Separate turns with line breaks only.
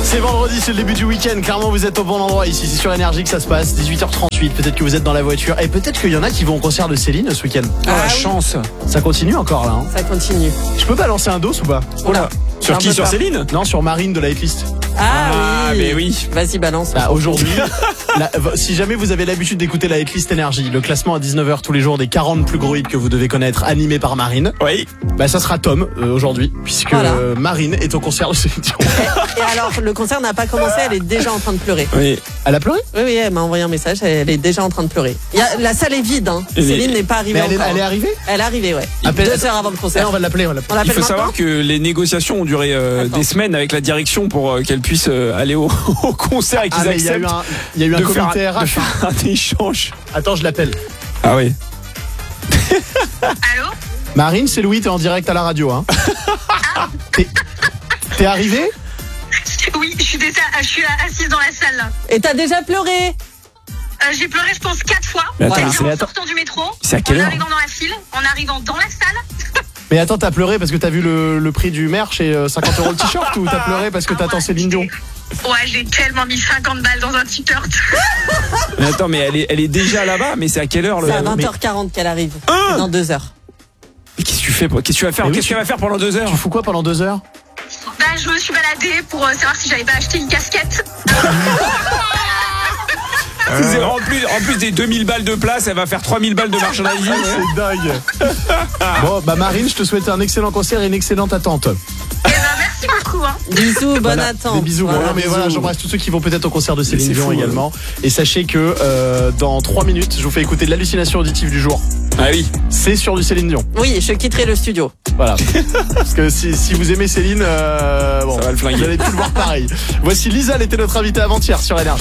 C'est vendredi, c'est le début du week-end. Clairement, vous êtes au bon endroit ici. C'est sur Énergie que ça se passe. 18h38. Peut-être que vous êtes dans la voiture. Et peut-être qu'il y en a qui vont au concert de Céline ce week-end.
La chance.
Ça continue encore là.
Ça continue.
Je peux balancer un dos ou pas?
Oula.
Sur qui? Sur Céline?
Non, sur Marine de la hitlist.
Ah oui.
Mais oui.
Vas-y, balance.
Aujourd'hui, si jamais vous avez l'habitude d'écouter la hitlist Énergie, le classement à 19h tous les jours des 40 plus gros hits que vous devez connaître, animé par Marine.
Oui.
Ça sera Tom aujourd'hui, puisque
Voilà.
Marine est au concert de Céline Dion.
Et alors, le concert n'a pas commencé, elle est déjà en train de pleurer.
Oui.
Elle a pleuré?
Oui, elle m'a envoyé un message, elle est déjà en train de pleurer. La salle est vide, hein.
Mais-
Céline n'est pas arrivée
Mais
encore.
elle est arrivée?
Elle est arrivée, ouais.
Appelle-
2 heures avant le
Eh,
concert.
on va l'appeler.
On
Il
l'appelle
faut savoir
maintenant
que les négociations ont duré des semaines avec la direction pour qu'elle puisse aller au concert et qu'ils
mais il y a
acceptent
eu un
de faire
comité
de
RH.
faire un échange.
Attends, je l'appelle.
Ah oui.
Allô?
Marine, c'est Louis, t'es en direct à la radio, hein. T'es arrivé?
Oui, je suis assise dans la salle là.
Et t'as déjà pleuré?
J'ai pleuré je pense 4 fois.
Mais attends,
C'est-à-dire
mais
en
attends.
sortant du métro,
C'est à quelle
en
heure?
arrivant dans la file, en arrivant dans la salle.
Mais attends, t'as pleuré parce que t'as vu le prix du merch et 50 € le t-shirt, ou t'as pleuré parce que t'attends Céline Dion?
Ouais, j'ai tellement mis 50 balles dans un t-shirt.
Mais attends, mais elle est déjà là-bas, mais c'est à quelle heure le
C'est à 20h40 qu'elle arrive. C'est dans 2 heures.
Mais qu'est-ce que tu fais? Qu'est-ce que tu vas faire?
Mais oui,
Qu'est-ce qu'elle va faire pendant 2 heures?
Tu fous quoi pendant 2 heures?
Je me suis baladée pour savoir si j'avais pas acheté une casquette.
En plus des 2000 balles de place, elle va faire 3000 balles de merchandising.
C'est dingue. Bon, Marine, je te souhaite un excellent concert et une excellente attente.
Eh ben, merci beaucoup. Hein.
Bisous, bonne
Voilà,
attente.
Des bisous.
Voilà,
Bon, non, mais
bisous.
voilà, j'embrasse tous ceux qui vont peut-être au concert de Céline
c'est
Dion
fou,
également. Et sachez que dans 3 minutes, je vous fais écouter l'hallucination auditive du jour.
Ah oui.
C'est sur du Céline Dion.
Oui, je quitterai le studio.
Voilà. Parce que si vous aimez Céline, bon,
Ça va le flinguer.
vous allez plus le voir pareil. Voici Lisa, elle était notre invitée avant-hier sur Énergie.